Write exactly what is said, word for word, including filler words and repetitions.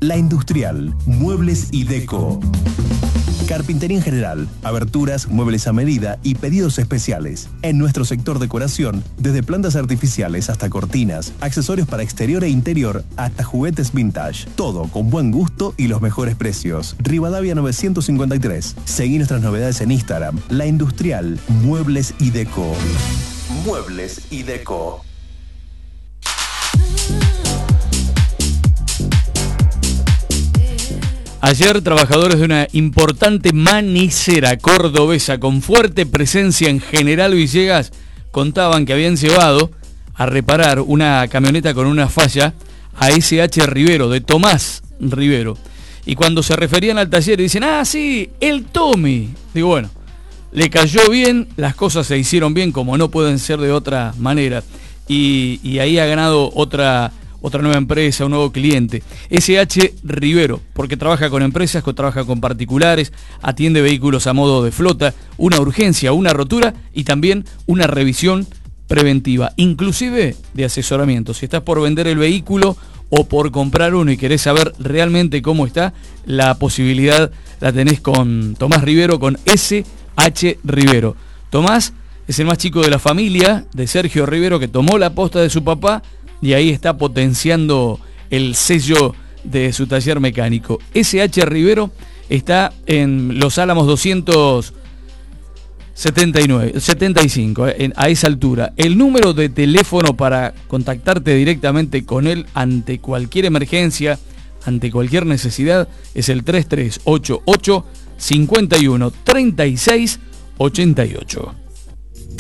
La Industrial, Muebles y Deco. Carpintería en general, aberturas, muebles a medida y pedidos especiales. En nuestro sector decoración, desde plantas artificiales hasta cortinas, accesorios para exterior e interior, hasta juguetes vintage. Todo con buen gusto y los mejores precios. Rivadavia novecientos cincuenta y tres. Seguí nuestras novedades en Instagram. La Industrial, Muebles y Deco. Muebles y Deco. Ayer, trabajadores de una importante manicera cordobesa con fuerte presencia en General Villegas contaban que habían llevado a reparar una camioneta con una falla a ese hache Rivero, de Tomás Rivero. Y cuando se referían al taller dicen, ah, sí, el Tommy. Digo, bueno, le cayó bien, las cosas se hicieron bien como no pueden ser de otra manera. Y, y ahí ha ganado otra... otra nueva empresa, un nuevo cliente. ese hache Rivero, porque trabaja con empresas, trabaja con particulares, atiende vehículos a modo de flota, una urgencia, una rotura y también una revisión preventiva, inclusive de asesoramiento. Si estás por vender el vehículo o por comprar uno y querés saber realmente cómo está, la posibilidad la tenés con Tomás Rivero, con ese hache Rivero. Tomás es el más chico de la familia de Sergio Rivero, que tomó la posta de su papá y ahí está potenciando el sello de su taller mecánico. ese hache Rivero está en Los Álamos doscientos setenta y nueve, setenta y cinco, en, a esa altura. El número de teléfono para contactarte directamente con él ante cualquier emergencia, ante cualquier necesidad, es el tres tres ocho ocho, cincuenta y uno, treinta y seis, ochenta y ocho.